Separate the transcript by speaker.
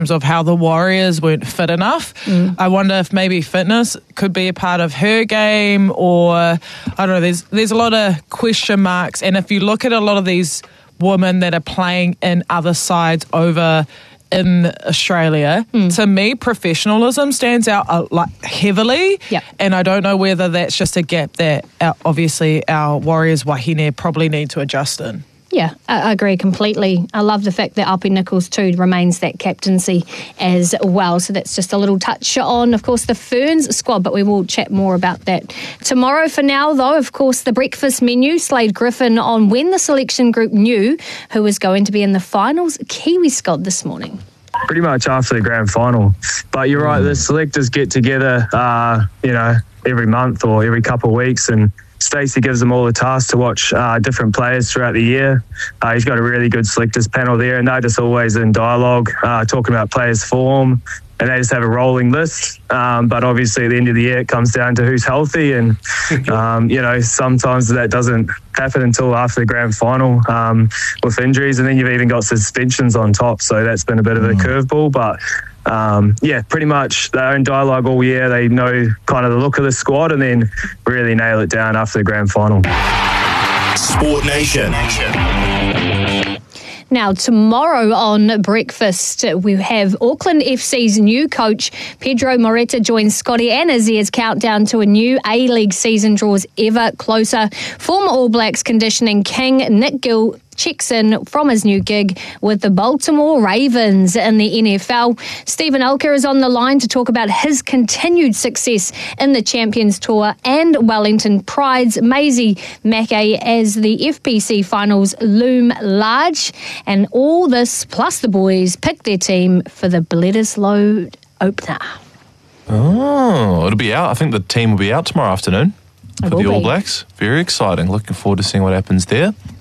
Speaker 1: of how the Warriors weren't fit enough. I wonder if maybe fitness could be a part of her game, or I don't know, there's a lot of question marks. And if you look at a lot of these women that are playing in other sides over in Australia, to me, professionalism stands out heavily.
Speaker 2: Yep.
Speaker 1: And I don't know whether that's just a gap that obviously our Warriors Wahine probably need to adjust in.
Speaker 2: Yeah, I agree completely. I love the fact that Alpi Nichols too remains that captaincy as well. So that's just a little touch on, of course, the Ferns squad, but we will chat more about that tomorrow. For now, though, of course, the breakfast menu, Slade Griffin on when the selection group knew who was going to be in the finals. Kiwi Scott this morning.
Speaker 3: Pretty much after the grand final. But you're right, the selectors get together, every month or every couple of weeks, and Stacey gives them all the tasks to watch different players throughout the year. He's got a really good selectors panel there, and they're just always in dialogue, talking about players' form, and they just have a rolling list. But obviously at the end of the year, it comes down to who's healthy, and, sometimes that doesn't happen until after the grand final with injuries, and then you've even got suspensions on top, so that's been a bit of a curveball. But pretty much they're in dialogue all year. They know kind of the look of the squad and then really nail it down after the grand final.
Speaker 4: Sport Nation.
Speaker 2: Now, tomorrow on Breakfast, we have Auckland FC's new coach, Pedro Moreta, joins Scotty and Azzia's countdown to a new A-League season draws ever closer. Former All Blacks conditioning king Nick Gill checks in from his new gig with the Baltimore Ravens in the NFL. Stephen Elker is on the line to talk about his continued success in the Champions Tour and Wellington Pride's Maisie Mackay as the FPC finals loom large. And all this, plus the boys pick their team for the Bledisloe opener.
Speaker 5: Oh, it'll be out. I think the team will be out tomorrow afternoon for the All Blacks. Very exciting. Looking forward to seeing what happens there.